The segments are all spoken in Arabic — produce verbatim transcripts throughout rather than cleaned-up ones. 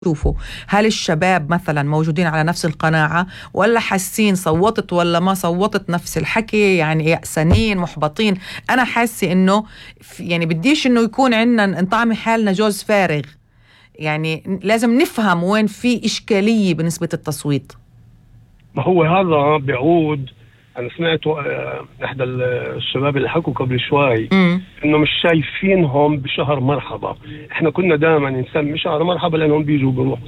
شوفوا هل الشباب مثلا موجودين على نفس القناعة، ولا حاسين صوتت ولا ما صوتت نفس الحكي، يعني يأسانين محبطين. أنا حاسة إنه يعني بديش إنه يكون عنا نطعم حالنا جوز فارغ، يعني لازم نفهم وين في إشكالية بنسبة التصويت. ما هو هذا بيعود، أنا سمعت أحد الشباب اللي حكوا قبل شوي م. إنه مش شايفينهم بشهر مرحبا. إحنا كنا دائما نسمي شهر مرحبا لأنهم بيجوا بروحوا.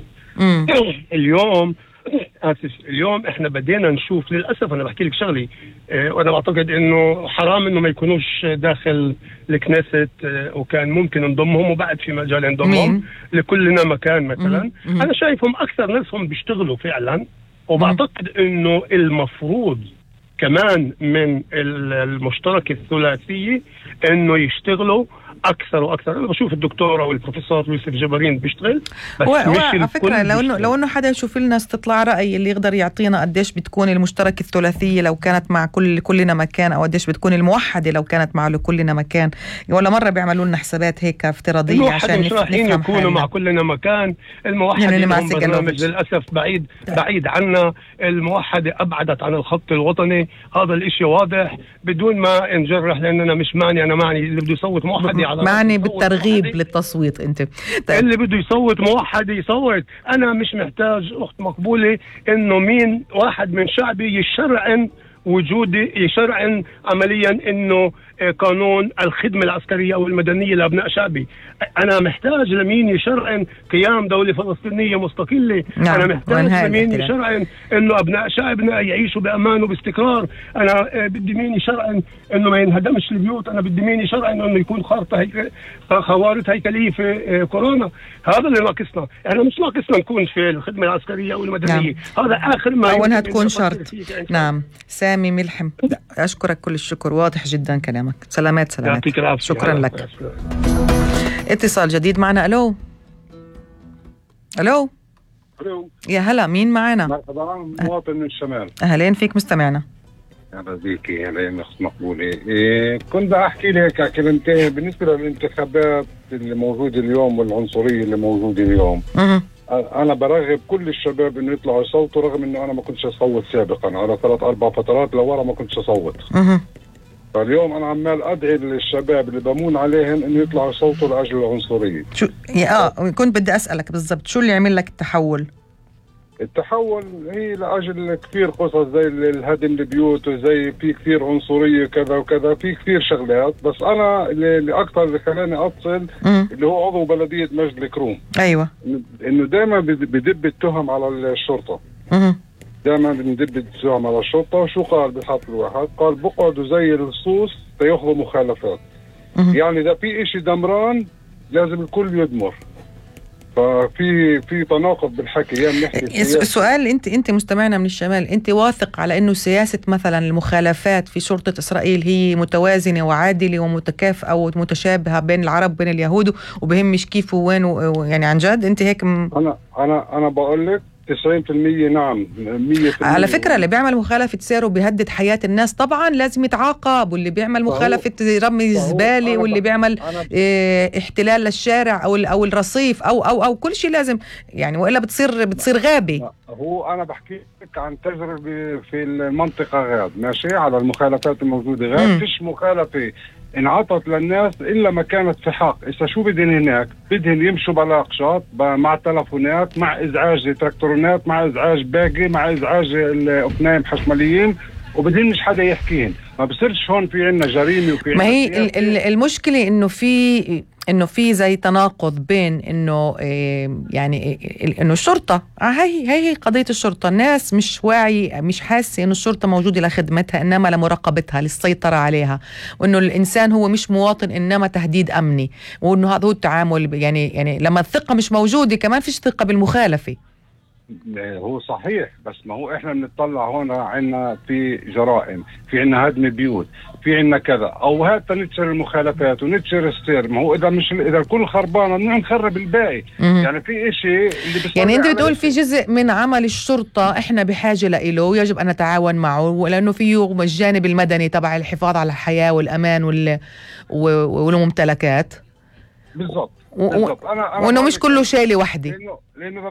اليوم آسف اليوم إحنا بدينا نشوف، للأسف أنا بحكي لك شغلي، اه وأنا بعتقد إنه حرام إنه ما يكونوش داخل الكنيست، اه وكان ممكن نضمهم وبعد في مجال نضمهم لكلنا مكان مثلا. م. أنا شايفهم أكثر ناسهم بيشتغلوا فعلا، وبعتقد إنه المفروض كمان من المشترك الثلاثي انه يشتغلوا اكثر واكثر. انا بشوف الدكتور او البروفيسور يوسف جبارين بيشتغل، بس و... مش على فكره لو انه لو انه حدا يشوف لنا استطلاع راي اللي يقدر يعطينا قديش بتكون المشترك الثلاثيه لو كانت مع كل كلنا مكان، او قديش بتكون الموحده لو كانت مع كلنا مكان، ولا مره بيعملوا لنا حسابات هيك افتراضيه عشان مش رايحين يكونوا مع كلنا مكان. الموحده يعني برنامج للاسف بعيد ده. بعيد عنا. الموحده ابعدت عن الخط الوطني، هذا الاشي واضح بدون ما نجرح، لاننا مش معني انا معني اللي بده يصوت موحده على معني بالترغيب للتصويت. انت طيب. اللي بده يصوت موحد يصوت. انا مش محتاج اخت مقبوله انه مين واحد من شعبي يشرعن وجودي، يشرعن عمليا انه قانون الخدمة العسكرية أو المدنية لأبناء شعبي. أنا محتاج لمين يشرعن قيام دولة فلسطينية مستقلة. نعم. أنا محتاج لمين يشرعن إنه أبناء شعبنا يعيشوا بأمان وباستقرار. أنا بدي مين يشرعن إنه ما ينهدمش البيوت. أنا بدي مين يشرعن إنه يكون خارطة هيك... خوارط هيكلية في كورونا. هذا اللي ناقصنا. إحنا مش ناقصنا نكون في الخدمة العسكرية أو المدنية. نعم. هذا آخر ما أو أنها تكون شرط. نعم. سامي ملحم، أشكرك كل الشكر، واضح جدا كلامك. سلامات سلامات، شكرا لك. اتصال جديد معنا. الو الو الو يا هلا، مين معنا؟ مرحبا، مواطن من الشمال. اهلين فيك، مستمعنا. اهلا بيكي. اهلين اخت مقبوله. إيه كنت بدي احكي لك كلمتين بالنسبه للانتخابات اللي موجوده اليوم والعنصريه اللي موجوده اليوم. أه. انا برغب كل الشباب انه يطلعوا يصوتوا، رغم انه انا ما كنتش اصوت سابقا، على ثلاث اربع فترات لورا ما كنتش اصوت. أه. فاليوم انا عمال ادعي للشباب اللي بمون عليهم انه يطلعوا يصوتوا لاجل العنصريه. شو اه كنت بدي اسالك بالضبط شو اللي عمل لك التحول؟ التحول هي لاجل كثير قصص، زي الهدم البيوت، وزي في كثير عنصريه كذا وكذا، في كثير شغلات. بس انا اللي اكثر اللي خلاني اتصل م. اللي هو عضو بلديه مجد الكروم. ايوه، انه دائما بدب التهم على الشرطه. م. دائما بندب التهم على الشرطه. وشو قال بالحرف الواحد؟ قال بقعدوا زي اللصوص تياخذوا مخالفات. م. يعني اذا في اشي دمران لازم الكل يدمر. ففي في تناقض بالحكي. يعني بنحكي السؤال، انت انت مستمعنا من الشمال، انت واثق على انه سياسه مثلا المخالفات في شرطه اسرائيل هي متوازنه وعادله ومتكافئه ومتشابهه بين العرب وبين اليهود، وبهمش كيف وين، يعني عن جد انت هيك م... انا انا انا بقول لك تسعين بالمية نعم، مية بالمية. على فكرة اللي بيعمل مخالفة سير وبيهدد حياة الناس طبعا لازم يتعاقب، واللي بيعمل مخالفة رمي الزبالة، واللي بيعمل اه احتلال للشارع او او الرصيف او او او كل شيء لازم، يعني والا بتصير بتصير غابة. هو انا بحكي لك عن تجربة في المنطقة غاد، ماشي، على المخالفات الموجودة غاد. فيش مخالفة انعطت للناس الا ما كانت في حق. اذا شو بدهن هناك؟ بدهن يمشوا بلاقشات مع تلفونات، مع ازعاج تراكتورونات، مع ازعاج باقي، مع ازعاج الاثنين حشمليين، وبدهنش حدا يحكيهن. ما بصيرش هون في عنا جريمه وفي. ما هي المشكله انه في انه في زي تناقض بين انه إيه يعني إيه انه الشرطه هي هي قضيه الشرطه، الناس مش واعي، مش حاسه انه الشرطه موجوده لخدمتها انما لمراقبتها، للسيطره عليها، وانه الانسان هو مش مواطن انما تهديد امني، وانه هذا هو التعامل. يعني يعني لما الثقه مش موجوده كمان فيش ثقه بالمخالفه. هو صحيح، بس ما هو احنا بنطلع هون عنا في جرائم، في عنا هدم بيوت، في عنا كذا، او هات نتشر المخالفات ونتشر السير. ما هو اذا مش اذا الكل خربانه بدنا نخرب الباقي. يعني في شيء اللي يعني انت بتقول في جزء من عمل الشرطه احنا بحاجه له ويجب ان نتعاون معه، لانه فيه الجانب المدني تبع الحفاظ على الحياه والامان وال والممتلكات، بالضبط و- بالضبط انا انا وانه بقول مش لك كله شالة وحدة. لانه لانه